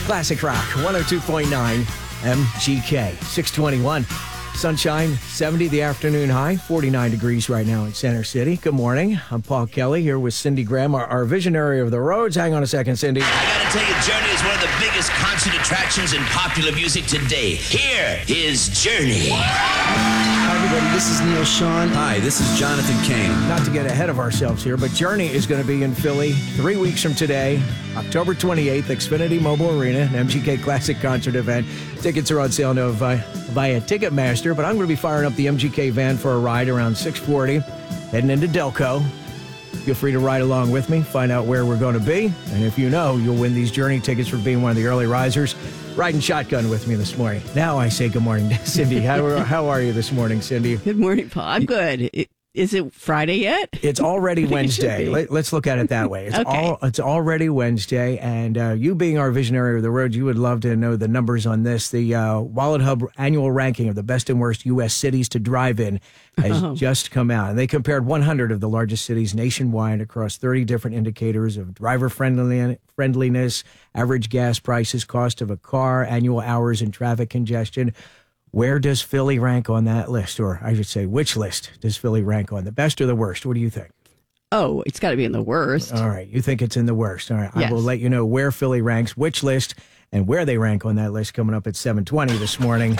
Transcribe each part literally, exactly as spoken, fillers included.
Classic Rock, one oh two point nine M G K, six twenty-one. Sunshine, seventy the afternoon high, forty-nine degrees right now in Center City. Good morning. I'm Paul Kelly here with Cindy Graham, our, our visionary of the roads. Hang on a second, Cindy. I gotta tell you, Journey is one of the biggest concert attractions in popular music today. Here is Journey. Hi, everybody. This is Neil Sean. Hi, this is Jonathan Kane. Not to get ahead of ourselves here, but Journey is going to be in Philly three weeks from today, October twenty-eighth, Xfinity Mobile Arena, an M G K Classic concert event. Tickets are on sale now via, via Ticketmaster, but I'm going to be firing up the M G K van for a ride around six forty, heading into Delco. Feel free to ride along with me, find out where we're going to be, and if you know, you'll win these Journey tickets for being one of the early risers. Riding shotgun with me this morning. Now I say good morning to Cindy. How, how are you this morning, Cindy? Good morning, Paul. I'm good. It, is it Friday yet? It's already Wednesday. Let, let's look at it that way. It's Okay. all. It's already Wednesday, and uh, you being our visionary of the road, you would love to know the numbers on this. The uh, Wallet Hub annual ranking of the best and worst U S cities to drive in has Oh. just come out, and they compared one hundred of the largest cities nationwide across thirty different indicators of driver friendly, friendliness, average gas prices, cost of a car, annual hours, and traffic congestion. Where does Philly rank on that list? Or I should say, which list does Philly rank on? The best or the worst? What do you think? Oh, it's got to be in the worst. All right. You think it's in the worst. All right. Yes. I will let you know where Philly ranks, which list, and where they rank on that list coming up at seven twenty this morning.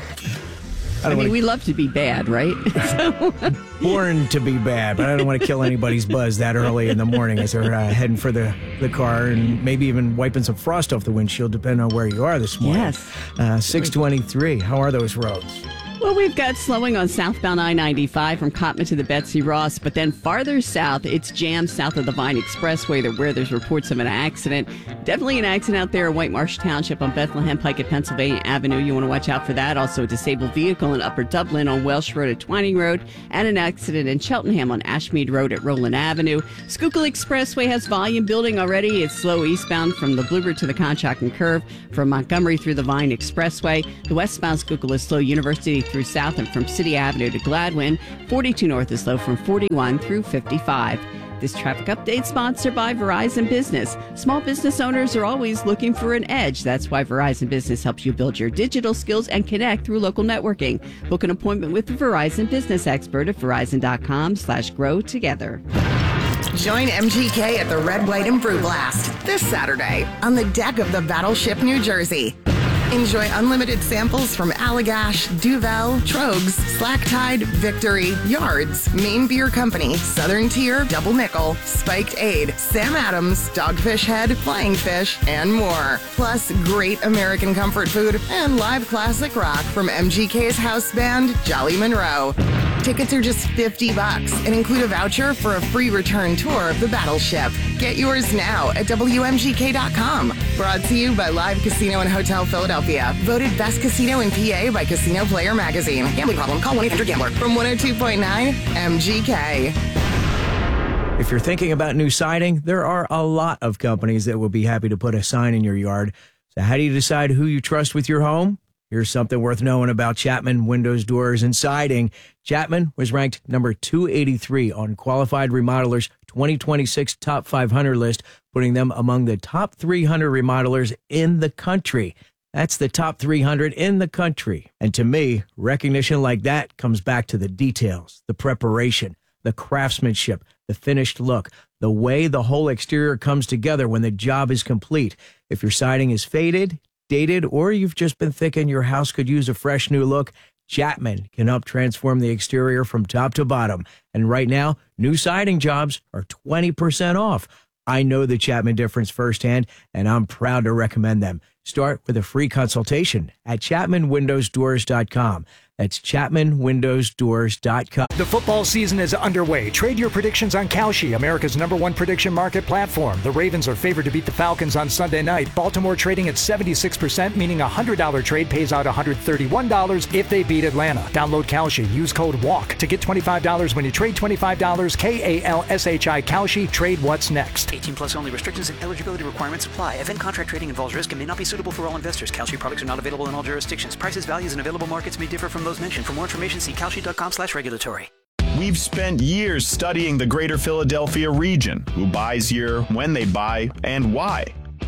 I I don't mean, want we love to be bad, right? to born to be bad, but I don't want to kill anybody's buzz that early in the morning as they're uh, heading for the, the car and maybe even wiping some frost off the windshield, depending on where you are this morning. Yes. Uh, six twenty-three. How are those roads? Well, we've got slowing on southbound I ninety-five from Cottman to the Betsy Ross, but then farther south, it's jammed south of the Vine Expressway that where there's reports of an accident. Definitely an accident out there in White Marsh Township on Bethlehem Pike at Pennsylvania Avenue. You want to watch out for that. Also, a disabled vehicle in Upper Dublin on Welsh Road at Twining Road, and an accident in Cheltenham on Ashmead Road at Roland Avenue. Schuylkill Expressway has volume building already. It's slow eastbound from the Bluebird to the Conshohocken Curve, from Montgomery through the Vine Expressway. The westbound Schuylkill is slow University through South and from City Avenue to Gladwin. forty-two North is slow from forty-one through fifty-five. This traffic update sponsored by Verizon Business. Small business owners are always looking for an edge. That's why Verizon Business helps you build your digital skills and connect through local networking. Book an appointment with the Verizon Business expert at verizon.com slash grow together. Join M G K at the Red, White, and Brew Blast this Saturday on the deck of the Battleship New Jersey. Enjoy unlimited samples from Allagash, Duvel, Trogs, Slack Tide, Victory, Yards, Maine Beer Company, Southern Tier, Double Nickel, Spiked Aid, Sam Adams, Dogfish Head, Flying Fish, and more. Plus, great American comfort food and live classic rock from M G K's house band, Jolly Monroe. Tickets are just fifty bucks and include a voucher for a free return tour of the Battleship. Get yours now at W M G K dot com. Brought to you by Live Casino and Hotel Philadelphia. Voted best casino in P A by Casino Player Magazine. Gambling problem? Call one eight hundred gambler. From one oh two point nine M G K. If you're thinking about new siding, there are a lot of companies that will be happy to put a sign in your yard. So how do you decide who you trust with your home? Here's something worth knowing about Chapman Windows, Doors, and Siding. Chapman was ranked number two eighty-three on Qualified Remodelers' twenty twenty-six Top five hundred list, putting them among the top three hundred remodelers in the country. That's the top three hundred in the country. And to me, recognition like that comes back to the details, the preparation, the craftsmanship, the finished look, the way the whole exterior comes together when the job is complete. If your siding is faded, dated, or you've just been thinking your house could use a fresh new look, Chapman can help transform the exterior from top to bottom. And right now, new siding jobs are twenty percent off. I know the Chapman difference firsthand, and I'm proud to recommend them. Start with a free consultation at chapman windows doors dot com. That's chapman windows doors dot com. The football season is underway. Trade your predictions on Kalshi, America's number one prediction market platform. The Ravens are favored to beat the Falcons on Sunday night. Baltimore trading at seventy-six percent, meaning a one hundred dollars trade pays out one hundred thirty-one dollars if they beat Atlanta. Download Kalshi. Use code WALK to get twenty-five dollars when you trade twenty-five dollars. K A L S H I Kalshi. Trade what's next. eighteen plus only. Restrictions and eligibility requirements apply. Event contract trading involves risk and may not be suitable for all investors. Kalshi products are not available in all jurisdictions. Prices, values, and available markets may differ from those mentioned. For more information, see kalshi.com slash regulatory. We've spent years studying the greater Philadelphia region, who buys here, when they buy, and why.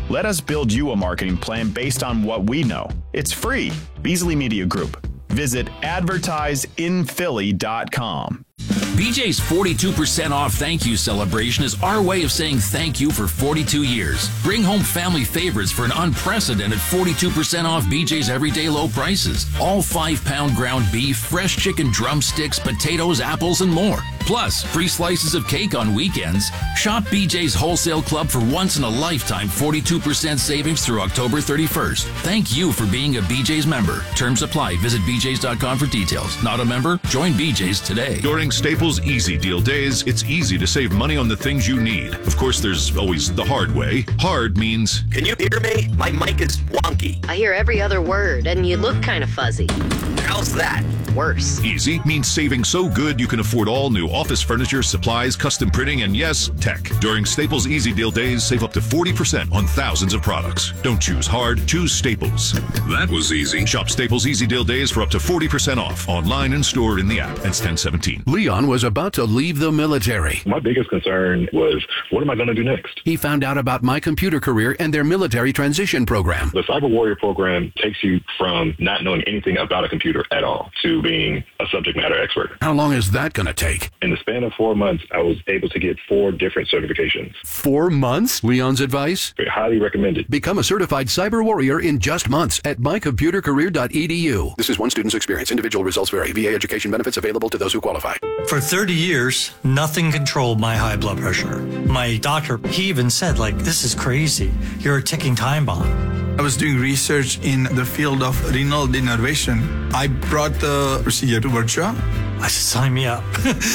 Let us build you a marketing plan based on what we know. It's free. Beasley Media Group. Visit advertise in philly dot com. B J's forty-two percent off thank you celebration is our way of saying thank you for forty-two years. Bring home family favorites for an unprecedented forty-two percent off B J's everyday low prices. All five pound ground beef, fresh chicken drumsticks, potatoes, apples, and more. Plus, free slices of cake on weekends. Shop B J's Wholesale Club for once in a lifetime forty-two percent savings through October thirty-first. Thank you for being a B J's member. Terms apply. Visit b j's dot com for details. Not a member? Join B J's today. During Staples Easy Deal Days, it's easy to save money on the things you need. Of course, there's always the hard way. Hard means... Can you hear me? My mic is wonky. I hear every other word, and you look kind of fuzzy. How's that? Worse. Easy means saving so good you can afford all new office furniture, supplies, custom printing, and yes, tech. During Staples Easy Deal Days, save up to forty percent on thousands of products. Don't choose hard, choose Staples. That was easy. Shop Staples Easy Deal Days for up to forty percent off, online and store in the app. That's ten seventeen. Leon was about to leave the military. My biggest concern was, what am I going to do next? He found out about My Computer Career and their military transition program. The Cyber Warrior program takes you from not knowing anything about a computer at all to being a subject matter expert. How long is that going to take? In the span of four months, I was able to get four different certifications. Four months? Leon's advice? Highly recommended. Become a certified cyber warrior in just months at my computer career dot e d u. This is one student's experience. Individual results vary. V A education benefits available to those who qualify. For thirty years, nothing controlled my high blood pressure. My doctor, he even said, like, this is crazy. You're a ticking time bomb. I was doing research in the field of renal denervation. I brought the procedure to Virtua. I said, sign me up.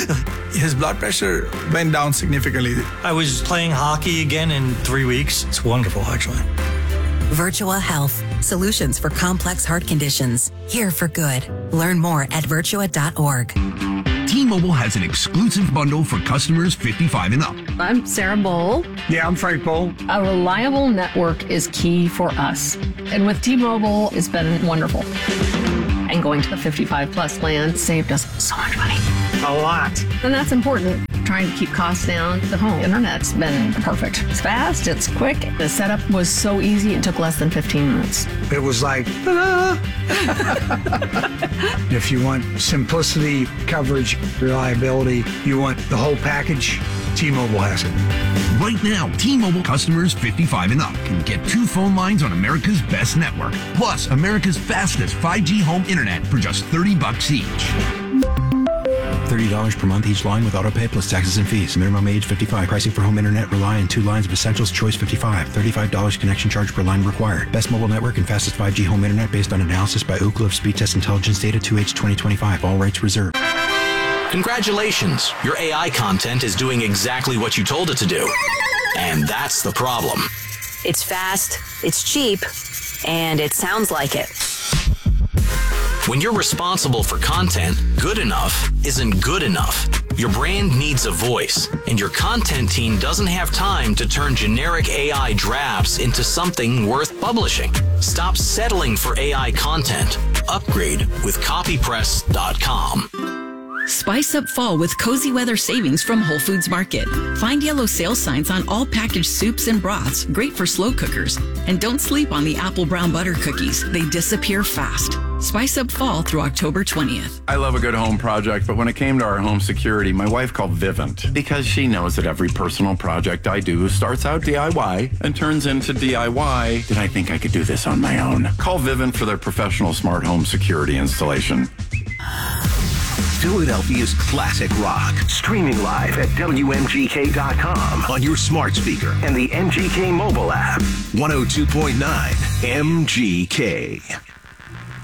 His blood pressure went down significantly. I was playing hockey again in three weeks. It's wonderful, actually. Virtua Health. Solutions for complex heart conditions. Here for good. Learn more at virtua dot org. T-Mobile has an exclusive bundle for customers fifty-five and up. I'm Sarah Bowl. Yeah, I'm Frank Bowl. A reliable network is key for us. And with T-Mobile, it's been wonderful. And going to the fifty-five plus plan saved us so much money. A lot. And that's important. Trying to keep costs down. The home internet's been perfect. It's fast, it's quick. The setup was so easy, it took less than fifteen minutes. It was like, ta-da! If you want simplicity, coverage, reliability, you want the whole package, T-Mobile has it. Right now, T-Mobile customers fifty-five and up can get two phone lines on America's best network, plus America's fastest five G home internet for just thirty bucks each. thirty dollars per month each line with autopay plus taxes and fees. Minimum age fifty-five. Pricing for home internet rely on two lines of Essentials Choice fifty-five. thirty-five dollars connection charge per line required. Best mobile network and fastest five G home internet based on analysis by Ookla of Speed Test Intelligence Data two H twenty twenty-five. All rights reserved. Congratulations. Your A I content is doing exactly what you told it to do. And that's the problem. It's fast, it's cheap, and it sounds like it. When you're responsible for content, good enough isn't good enough. Your brand needs a voice, and your content team doesn't have time to turn generic A I drafts into something worth publishing. Stop settling for A I content. Upgrade with copypress dot com. Spice up fall with cozy weather savings from Whole Foods Market. Find yellow sale signs on all packaged soups and broths, great for slow cookers. And don't sleep on the apple brown butter cookies. They disappear fast. Spice up fall through October twentieth. I love a good home project, but when it came to our home security, my wife called Vivint because she knows that every personal project I do starts out D I Y and turns into D I Y. Did I think I could do this on my own? Call Vivint for their professional smart home security installation. Philadelphia's classic rock. Streaming live at W M G K dot com on your smart speaker and the M G K mobile app. one oh two point nine M G K.